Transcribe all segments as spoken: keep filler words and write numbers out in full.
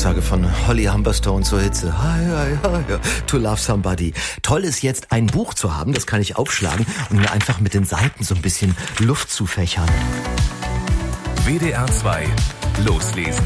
Aussage von Holly Humberstone zur Hitze. Hi, hi, hi, to love somebody. Toll ist jetzt, ein Buch zu haben, das kann ich aufschlagen und mir einfach mit den Seiten so ein bisschen Luft zufächern. W D R zwei Loslesen.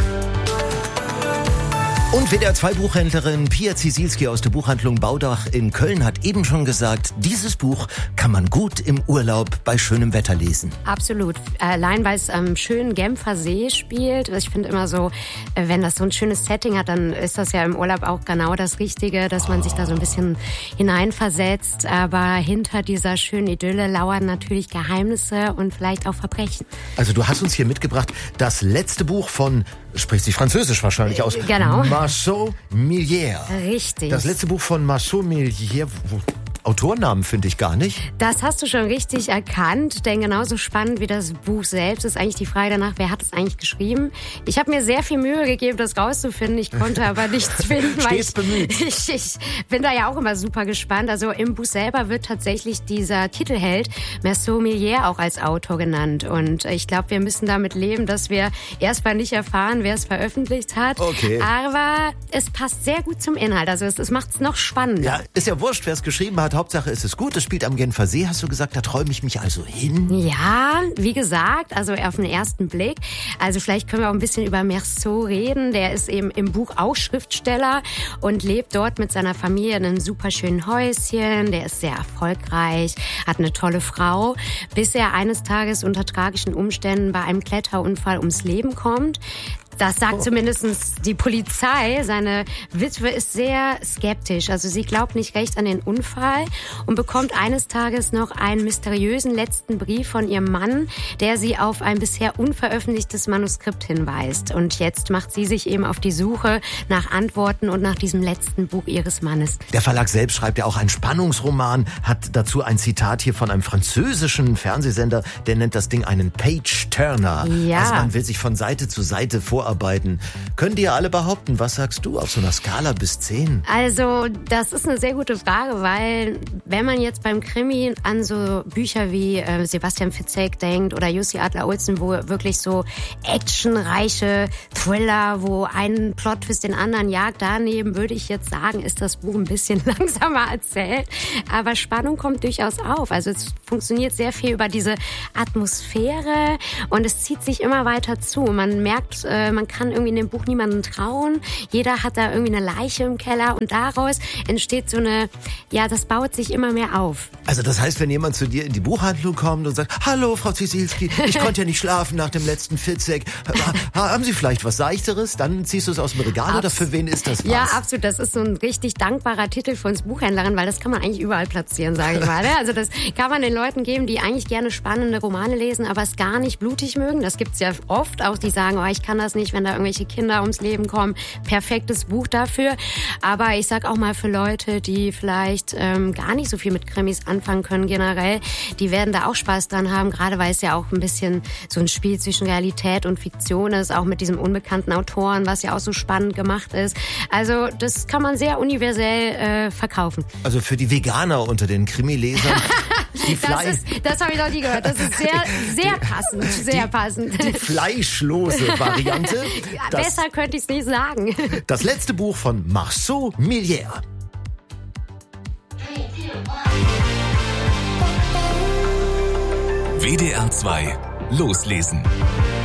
Und W D R zwei Buchhändlerin Pia Ziesielski aus der Buchhandlung Baudach in Köln hat eben schon gesagt, dieses Buch kann man gut im Urlaub bei schönem Wetter lesen. Absolut. Allein weil es am schönen Genfer See spielt. Ich finde immer so, wenn das so ein schönes Setting hat, dann ist das ja im Urlaub auch genau das Richtige, dass man sich da so ein bisschen hineinversetzt. Aber hinter dieser schönen Idylle lauern natürlich Geheimnisse und vielleicht auch Verbrechen. Also du hast uns hier mitgebracht das letzte Buch von, spricht sich Französisch wahrscheinlich aus. Genau. Marceau Millière. Richtig. Das letzte Buch von Marceau Millière. Autornamen finde ich gar nicht. Das hast du schon richtig erkannt, denn genauso spannend wie das Buch selbst ist eigentlich die Frage danach, wer hat es eigentlich geschrieben. Ich habe mir sehr viel Mühe gegeben, das rauszufinden. Ich konnte aber nichts finden. Stets weil bemüht. Ich, ich bin da ja auch immer super gespannt. Also im Buch selber wird tatsächlich dieser Titelheld Marceau Millière auch als Autor genannt. Und ich glaube, wir müssen damit leben, dass wir erstmal nicht erfahren, wer es veröffentlicht hat. Okay. Aber es passt sehr gut zum Inhalt. Also es, es macht es noch spannender. Ja, ist ja wurscht, wer es geschrieben hat. Hauptsache ist es gut. Es spielt am Genfer See, hast du gesagt. Da träume ich mich also hin. Ja, wie gesagt, also auf den ersten Blick. Also vielleicht können wir auch ein bisschen über Marceau reden. Der ist eben im Buch auch Schriftsteller und lebt dort mit seiner Familie in einem super schönen Häuschen. Der ist sehr erfolgreich, hat eine tolle Frau, bis er eines Tages unter tragischen Umständen bei einem Kletterunfall ums Leben kommt. Das sagt oh. zumindest die Polizei. Seine Witwe ist sehr skeptisch. Also sie glaubt nicht recht an den Unfall und bekommt eines Tages noch einen mysteriösen letzten Brief von ihrem Mann, der sie auf ein bisher unveröffentlichtes Manuskript hinweist. Und jetzt macht sie sich eben auf die Suche nach Antworten und nach diesem letzten Buch ihres Mannes. Der Verlag selbst schreibt ja auch einen Spannungsroman, hat dazu ein Zitat hier von einem französischen Fernsehsender, der nennt das Ding einen Page-Turner. Ja. Also man will sich von Seite zu Seite vorarbeiten. Können die ja alle behaupten. Was sagst du auf so einer Skala bis zehn? Also das ist eine sehr gute Frage, weil wenn man jetzt beim Krimi an so Bücher wie äh, Sebastian Fitzek denkt oder Jussi Adler-Olsen, wo wirklich so actionreiche Thriller, wo ein Plot-Twist den anderen jagt, daneben würde ich jetzt sagen, ist das Buch ein bisschen langsamer erzählt. Aber Spannung kommt durchaus auf. Also es funktioniert sehr viel über diese Atmosphäre und es zieht sich immer weiter zu. Man merkt, äh, man kann irgendwie in dem Buch niemandem trauen. Jeder hat da irgendwie eine Leiche im Keller und daraus entsteht so eine, ja, das baut sich immer mehr auf. Also das heißt, wenn jemand zu dir in die Buchhandlung kommt und sagt, hallo Frau Ziesielski, ich konnte ja nicht schlafen nach dem letzten Fitzek. Haben Sie vielleicht was Seichteres? Dann ziehst du es aus dem Regal Abs- oder für wen ist das was? Ja, absolut. Das ist so ein richtig dankbarer Titel für uns Buchhändlerin, weil das kann man eigentlich überall platzieren, sage ich mal. Also das kann man den Leuten geben, die eigentlich gerne spannende Romane lesen, aber es gar nicht blutig mögen. Das gibt's ja oft auch, die sagen, oh, ich kann das nicht, wenn da irgendwelche Kinder ums Leben kommen. Perfektes Buch dafür. Aber ich sag auch mal für Leute, die vielleicht ähm, gar nicht so viel mit Krimis anfangen können generell, die werden da auch Spaß dran haben, gerade weil es ja auch ein bisschen so ein Spiel zwischen Realität und Fiktion ist, auch mit diesem unbekannten Autoren, was ja auch so spannend gemacht ist. Also das kann man sehr universell äh, verkaufen. Also für die Veganer unter den Krimi-Lesern. Die das ist, das habe ich noch nie gehört. Das ist sehr, sehr passend, sehr die, passend. Die fleischlose Variante. Das, Besser könnte ich es nicht sagen. Das letzte Buch von Marceau Millière. W D R zwei Loslesen.